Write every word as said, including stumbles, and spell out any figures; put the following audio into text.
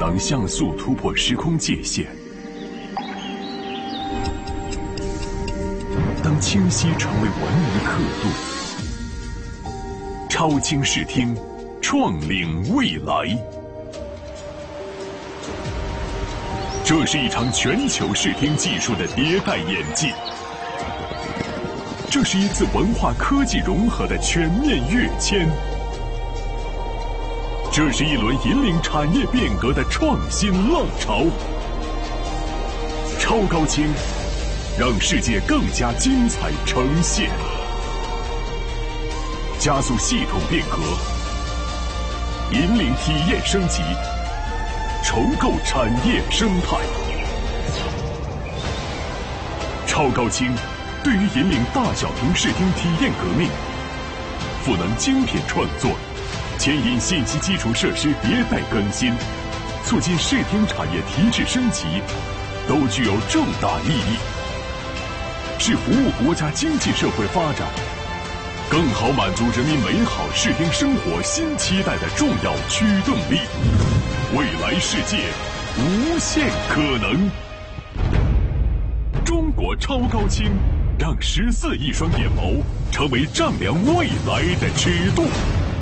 想像速突破时空界限。当清晰成为文明刻度，超清视听，创领未来。这是一场全球视听技术的迭代演进，这是一次文化科技融合的全面跃迁，这是一轮引领产业变革的创新浪潮。超高清，让世界更加精彩呈现，加速系统变革，引领体验升级，重构产业生态。超高清对于引领大小屏视听体验革命，赋能精品创作，牵引信息基础设施迭代更新，促进视听产业提质升级，都具有重大意义，是服务国家经济社会发展，更好满足人民美好视听生活新期待的重要驱动力。未来世界，无限可能。中国超高清，让十四亿双眼眸成为丈量未来的尺度。